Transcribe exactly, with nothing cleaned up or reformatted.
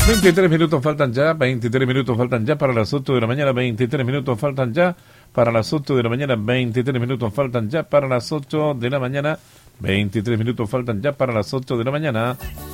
veintitrés minutos faltan ya, veintitrés minutos faltan ya para las ocho de la mañana, veintitrés minutos faltan ya para las ocho de la mañana, veintitrés minutos faltan ya para las ocho de la mañana, veintitrés minutos faltan ya para las ocho de la mañana.